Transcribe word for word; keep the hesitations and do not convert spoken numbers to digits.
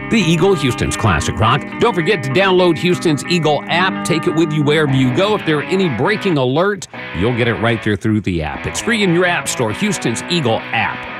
The Eagle, Houston's classic rock. Don't forget to download Houston's Eagle app. Take it with you wherever you go. If there are any breaking alerts, you'll get it right there through the app. It's free in your app store, Houston's Eagle app.